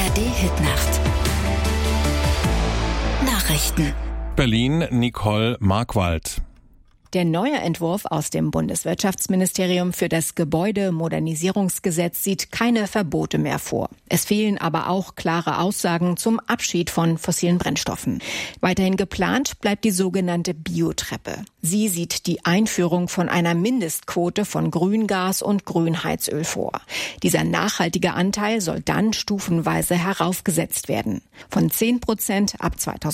ARD-Hitnacht. Nachrichten. Berlin, Nicole Markwald. Der neue Entwurf aus dem Bundeswirtschaftsministerium für das Gebäudemodernisierungsgesetz sieht keine Verbote mehr vor. Es fehlen aber auch klare Aussagen zum Abschied von fossilen Brennstoffen. Weiterhin geplant bleibt die sogenannte Biotreppe. Sie sieht die Einführung von einer Mindestquote von Grüngas und Grünheizöl vor. Dieser nachhaltige Anteil soll dann stufenweise heraufgesetzt werden. Von 10% ab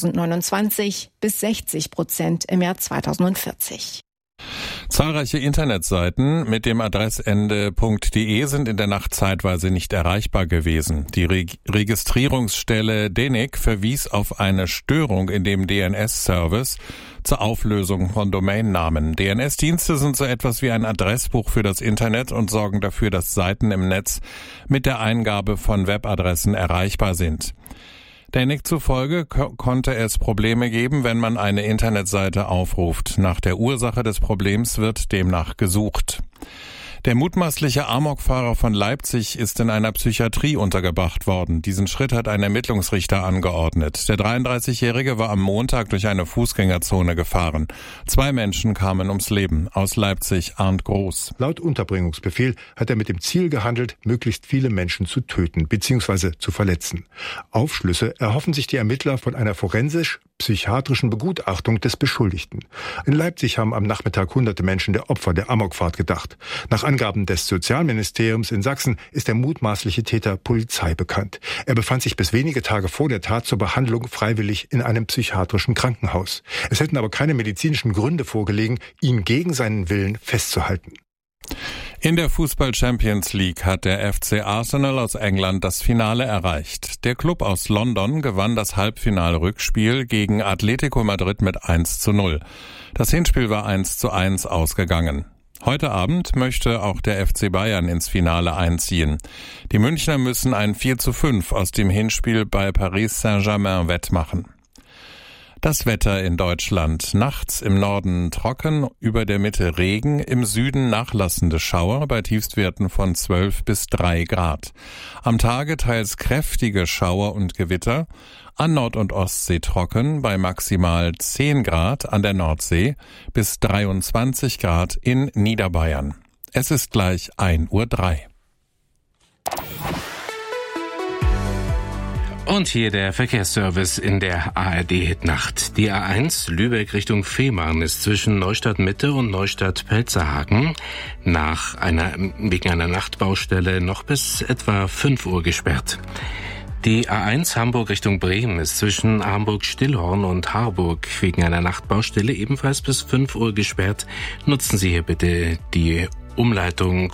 2029 bis 60% im Jahr 2040. Zahlreiche Internetseiten mit dem Adressende .de sind in der Nacht zeitweise nicht erreichbar gewesen. Die Registrierungsstelle DENIC verwies auf eine Störung in dem DNS-Service zur Auflösung von Domainnamen. DNS-Dienste sind so etwas wie ein Adressbuch für das Internet und sorgen dafür, dass Seiten im Netz mit der Eingabe von Webadressen erreichbar sind. DENIC zufolge konnte es Probleme geben, wenn man eine Internetseite aufruft. Nach der Ursache des Problems wird demnach gesucht. Der mutmaßliche Amokfahrer von Leipzig ist in einer Psychiatrie untergebracht worden. Diesen Schritt hat ein Ermittlungsrichter angeordnet. Der 33-Jährige war am Montag durch eine Fußgängerzone gefahren. 2 Menschen kamen ums Leben. Aus Leipzig, Arndt Groß. Laut Unterbringungsbefehl hat er mit dem Ziel gehandelt, möglichst viele Menschen zu töten bzw. zu verletzen. Aufschlüsse erhoffen sich die Ermittler von einer forensisch-psychiatrischen Begutachtung des Beschuldigten. In Leipzig haben am Nachmittag hunderte Menschen der Opfer der Amokfahrt gedacht. Nach Angaben des Sozialministeriums in Sachsen ist der mutmaßliche Täter Polizei bekannt. Er befand sich bis wenige Tage vor der Tat zur Behandlung freiwillig in einem psychiatrischen Krankenhaus. Es hätten aber keine medizinischen Gründe vorgelegen, ihn gegen seinen Willen festzuhalten. In der Fußball-Champions League hat der FC Arsenal aus England das Finale erreicht. Der Club aus London gewann das Halbfinalrückspiel gegen Atletico Madrid mit 1:0. Das Hinspiel war 1:1 ausgegangen. Heute Abend möchte auch der FC Bayern ins Finale einziehen. Die Münchner müssen ein 4:5 aus dem Hinspiel bei Paris Saint-Germain wettmachen. Das Wetter in Deutschland. Nachts im Norden trocken, über der Mitte Regen, im Süden nachlassende Schauer bei Tiefstwerten von 12 bis 3 Grad. Am Tage teils kräftige Schauer und Gewitter. An Nord- und Ostsee trocken bei maximal 10 Grad an der Nordsee bis 23 Grad in Niederbayern. Es ist gleich 1:03 Uhr. Und hier der Verkehrsservice in der ARD-Hitnacht. Die A1 Lübeck Richtung Fehmarn ist zwischen Neustadt Mitte und Neustadt Pelzerhaken wegen einer Nachtbaustelle noch bis etwa 5 Uhr gesperrt. Die A1 Hamburg Richtung Bremen ist zwischen Hamburg-Stillhorn und Harburg wegen einer Nachtbaustelle ebenfalls bis 5 Uhr gesperrt. Nutzen Sie hier bitte die Umleitung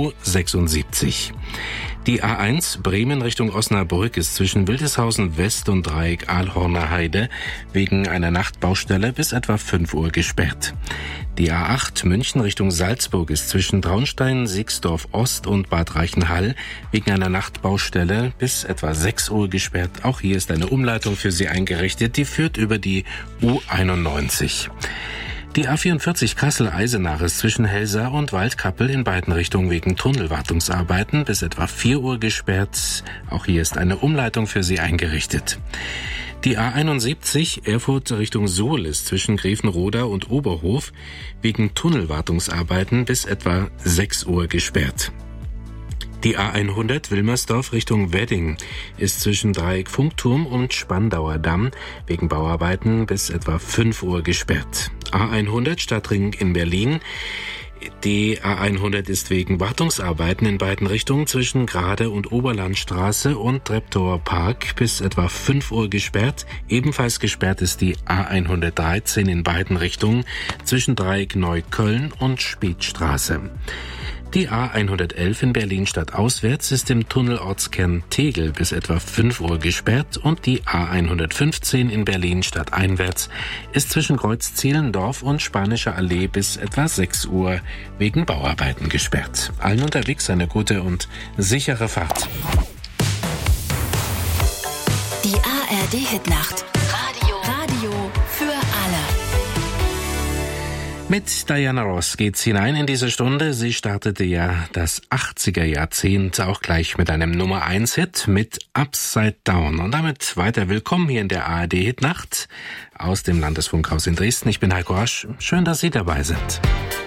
U76. Die A1 Bremen Richtung Osnabrück ist zwischen Wildeshausen West und Dreieck Aalhorner Heide wegen einer Nachtbaustelle bis etwa 5 Uhr gesperrt. Die A8 München Richtung Salzburg ist zwischen Traunstein, Siegsdorf Ost und Bad Reichenhall wegen einer Nachtbaustelle bis etwa 6 Uhr gesperrt. Auch hier ist eine Umleitung für Sie eingerichtet, die führt über die U91. Die A44 Kassel-Eisenach ist zwischen Helsa und Waldkappel in beiden Richtungen wegen Tunnelwartungsarbeiten bis etwa 4 Uhr gesperrt. Auch hier ist eine Umleitung für Sie eingerichtet. Die A71 Erfurt Richtung Suhl ist zwischen Grevenroda und Oberhof wegen Tunnelwartungsarbeiten bis etwa 6 Uhr gesperrt. Die A100 Wilmersdorf Richtung Wedding ist zwischen Dreieck Funkturm und Spandauer Damm wegen Bauarbeiten bis etwa 5 Uhr gesperrt. A100 Stadtring in Berlin. Die A100 ist wegen Wartungsarbeiten in beiden Richtungen zwischen Grade- und Oberlandstraße und Treptower Park bis etwa 5 Uhr gesperrt. Ebenfalls gesperrt ist die A113 in beiden Richtungen zwischen Dreieck Neukölln und Spätstraße. Die A111 in Berlin stadtauswärts ist im Tunnelortskern Tegel bis etwa 5 Uhr gesperrt und die A115 in Berlin stadteinwärts ist zwischen Kreuz Zehlendorf und Spanischer Allee bis etwa 6 Uhr wegen Bauarbeiten gesperrt. Allen unterwegs eine gute und sichere Fahrt. Die ARD-Hitnacht. Radio für alle. Mit Diana Ross geht's hinein in diese Stunde. Sie startete ja das 80er Jahrzehnt auch gleich mit einem Nummer-1-Hit mit Upside Down. Und damit weiter willkommen hier in der ARD-Hitnacht aus dem Landesfunkhaus in Dresden. Ich bin Heiko Rasch. Schön, dass Sie dabei sind.